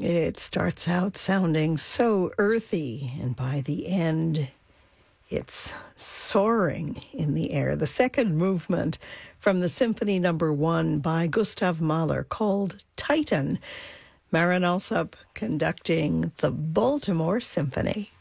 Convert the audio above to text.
It starts out sounding so earthy, and by the end, it's soaring in the air. The second movement from the Symphony Number 1 by Gustav Mahler, called Titan. Marin Alsop conducting the Baltimore Symphony.